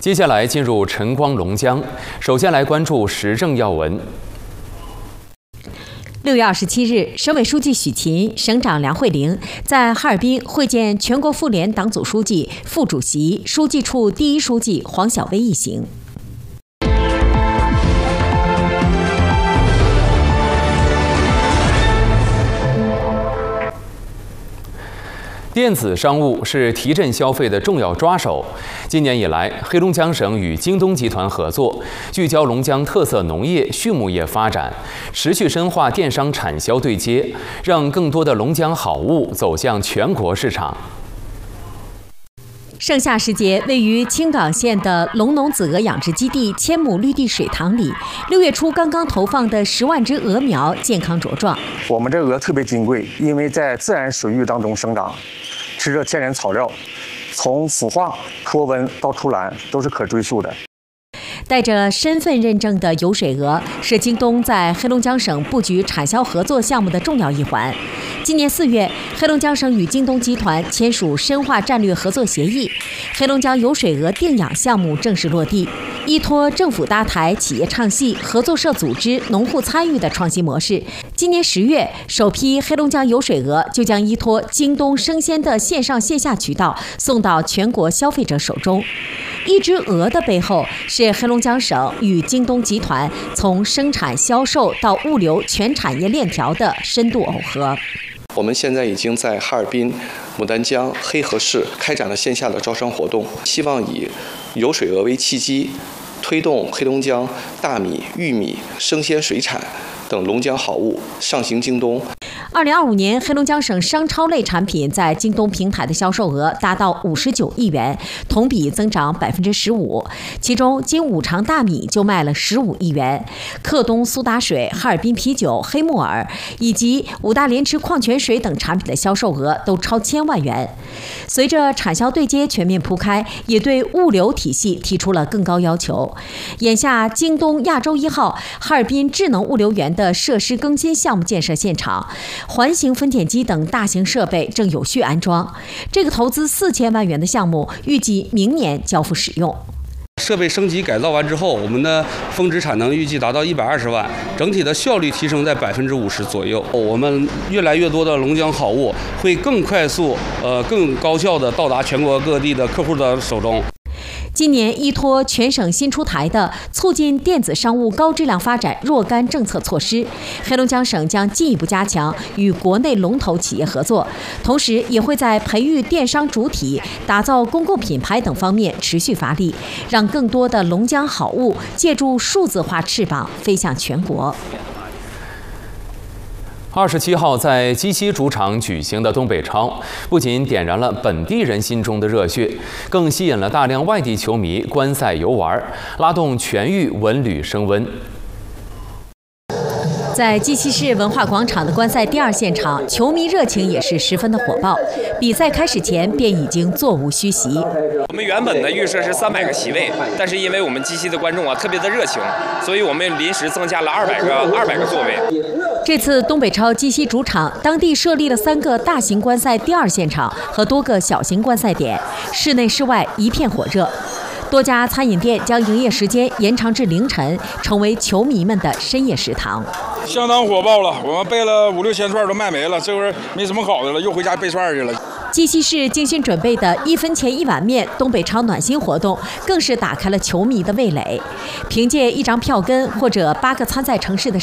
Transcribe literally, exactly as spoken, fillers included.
接下来进入晨光龙江，首先来关注时政要闻。 六月二十七日，省委书记许勤、省长梁慧玲在哈尔滨会见全国妇联党组书记、副主席、书记处第一书记黄晓薇一行。 电子商务是提振消费的重要抓手。今年以来，黑龙江省与京东集团合作，聚焦龙江特色农业、畜牧业发展，持续深化电商产销对接，让更多的龙江好物走向全国市场。 盛夏时节，位于青冈县的龙农子鹅养殖基地千亩绿地水塘里，六月初刚刚投放的十万只鹅苗健康茁壮。 我们这鹅特别金贵，因为在自然水域当中生长，吃着天然草料，从孵化、脱温到出栏都是可追溯的。 带着身份认证的有水鹅是京东在黑龙江省布局产销合作项目的重要一环。今年四月，黑龙江省与京东集团签署深化战略合作协议，黑龙江有水鹅定养项目正式落地。依托政府搭台、企业唱戏、合作社组织、农户参与的创新模式，今年十月，首批黑龙江有水鹅就将依托京东生鲜的线上线下渠道送到全国消费者手中。一只鹅的背后是黑龙江省与京东集团从生产、销售到物流全产业链条的深度耦合。 我们现在已经在哈尔滨、牡丹江、黑河市开展了线下的招商活动，希望以有水鹅为契机，推动黑龙江大米、玉米、生鲜水产等龙江好物上行京东。 二零二五年，黑龙江省商超类产品在京东平台的销售额达到五十九亿元，同比增长百分之十五。其中，金五常大米就卖了十五亿元，克东苏打水、哈尔滨啤酒、黑木耳以及五大连池矿泉水等产品的销售额都超千万元。随着产销对接全面铺开，也对物流体系提出了更高要求。眼下，京东亚洲一号哈尔滨智能物流园的设施更新项目建设现场，环形分拣机等大型设备正有序安装。这个投资四千万元的项目，预计明年交付使用。 设备升级改造完之后，我们的峰值产能预计达到一百二十万，整体的效率提升在百分之五十左右。我们越来越多的龙江好物会更快速、呃更高效地到达全国各地的客户的手中。 今年依托全省新出台的促进电子商务高质量发展若干政策措施，黑龙江省将进一步加强与国内龙头企业合作，同时也会在培育电商主体、打造公共品牌等方面持续发力，让更多的龙江好物借助数字化翅膀飞向全国。 二十七号在鸡西主场举行的东北超，不仅点燃了本地人心中的热血，更吸引了大量外地球迷观赛游玩，拉动全域文旅升温。 在鸡西市文化广场的观赛第二现场，球迷热情也是十分的火爆。比赛开始前便已经座无虚席。 我们原本的预设是三百个席位，但是因为我们鸡西的观众啊特别的热情，所以我们临时增加了二百个二百个座位。 这次东北超鸡西主场，当地设立了三个大型观赛第二现场和多个小型观赛点，室内室外一片火热。多家餐饮店将营业时间延长至凌晨，成为球迷们的深夜食堂。 相当火爆了，我们备了五六千串都卖没了，这会儿没什么好的了，又回家备串去了。 鸡西市精心准备的一分钱一碗面东北超暖心活动，更是打开了球迷的味蕾。凭借一张票根或者八个参赛城市的